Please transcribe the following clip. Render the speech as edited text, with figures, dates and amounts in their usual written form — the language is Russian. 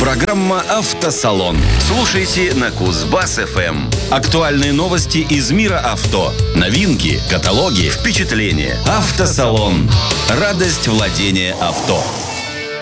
Программа «Автосалон». Слушайте на Кузбасс-ФМ. Актуальные новости из мира авто. Новинки, каталоги, впечатления. «Автосалон». Радость владения авто.